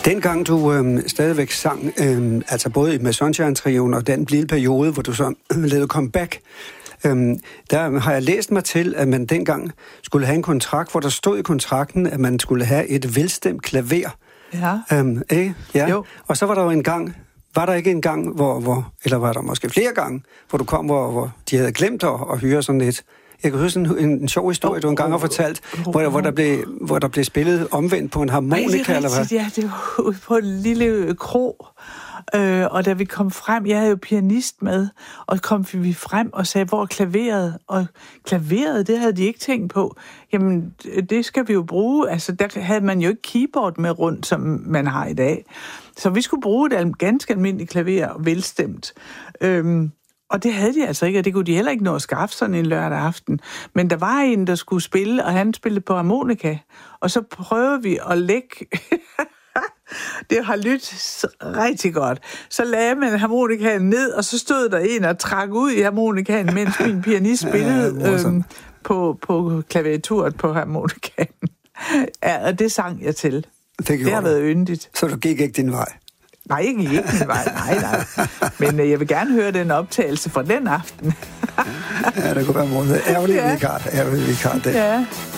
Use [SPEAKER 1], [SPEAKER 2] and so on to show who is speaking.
[SPEAKER 1] Dengang du stadigvæk sang, altså både med Sunshine-trioen og den lille periode, hvor du så lavede comeback, der har jeg læst mig til, at man dengang skulle have en kontrakt, hvor der stod i kontrakten, at man skulle have et velstemt klaver.
[SPEAKER 2] Ja.
[SPEAKER 1] Ja.
[SPEAKER 2] Jo.
[SPEAKER 1] Og så var der jo en gang, var der ikke en gang, hvor eller var der måske flere gange, hvor du kom, hvor de havde glemt at høre sådan et. Jeg kan høre sådan en sjov historie, du engang har fortalt, hvor der blev spillet omvendt på en harmonika, eller hvad?
[SPEAKER 2] Ja, det var ude på en lille krog. Og da vi kom frem, jeg havde jo pianist med, og kom vi frem og sagde, hvor er klaveret? Og klaveret, det havde de ikke tænkt på. Jamen, det skal vi jo bruge. Altså, der havde man jo ikke keyboard med rundt, som man har i dag. Så vi skulle bruge et ganske almindeligt klaver, velstemt. Og det havde de altså ikke, og det kunne de heller ikke nå at skaffe sådan en lørdag aften. Men der var en, der skulle spille, og han spillede på harmonika. Og så prøvede vi at lægge... Det har lyttet rigtig godt. Så lagde man harmonikaen ned, og så stod der en og trak ud i harmonikaen, mens min pianist spillede på klaviaturet på harmonikaen. Ja, og det sang jeg til. Det har været yndigt.
[SPEAKER 1] Så du gik ikke din vej?
[SPEAKER 2] Nej, jeg gik ikke min vej. Nej. Men jeg vil gerne høre den optagelse fra den aften.
[SPEAKER 1] Ja, det kunne være måde. Ærgerlig vikar.
[SPEAKER 2] Ja.